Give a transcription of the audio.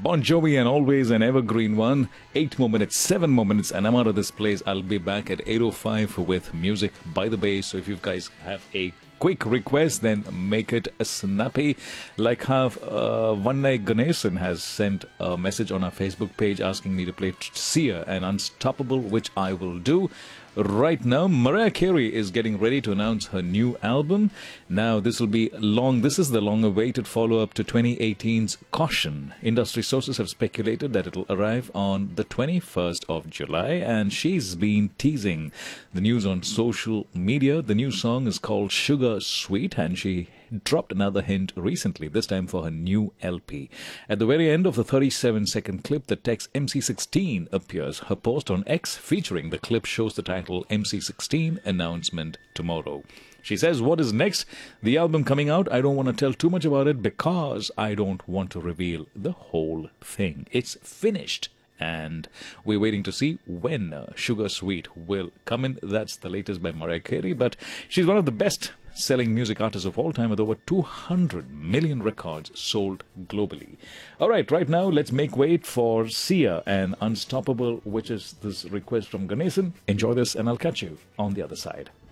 Bon Jovi and always an evergreen one. 8 more minutes, 7 more minutes, and I'm out of this place. I'll be back at 8:05 with Music by the Bay. So if you guys have a quick request, then make it snappy. Like how Vannai Ganesan has sent a message on our Facebook page asking me to play Sia and Unstoppable, which I will do. Right now, Mariah Carey is getting ready to announce her new album. Now, this will be long. This is the long-awaited follow-up to 2018's Caution. Industry sources have speculated that it will arrive on the 21st of July, and she's been teasing the news on social media. The new song is called Sugar Sweet, and she dropped another hint recently, this time for her new LP. At the very end of the 37-second clip, the text MC16 appears. Her post on X featuring the clip shows the title MC16 Announcement Tomorrow. She says, what is next? The album coming out. I don't want to tell too much about it because I don't want to reveal the whole thing. It's finished. And we're waiting to see when Sugar Sweet will come in. That's the latest by Mariah Carey. But she's one of the best-selling music artists of all time with over 200 million records sold globally. All right, right now, let's make way for Sia and Unstoppable, which is this request from Ganesan. Enjoy this, and I'll catch you on the other side.